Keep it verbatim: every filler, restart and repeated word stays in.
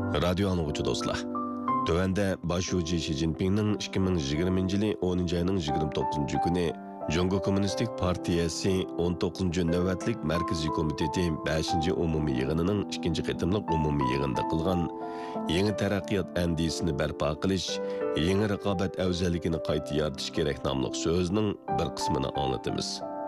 Radio anlıqçı dostlar. Tövende başucu Xi Jinping'nin ikki ming yigirmanchi yili o'ninchi ayning yigirma to'qqizinchi kuni Jongo Kommunistik Partiyasi o'n to'qqizinchi navbatlik Markaziy komiteti beshinchi umumiy yig'inining ikkinchi qitimliq umumiy yig'inida qilgan yangi taraqqiyot andisini barpo qilish, yangi raqobat afzalligini qayta yaratish kerak nomli so'zning bir qismini anglatamiz.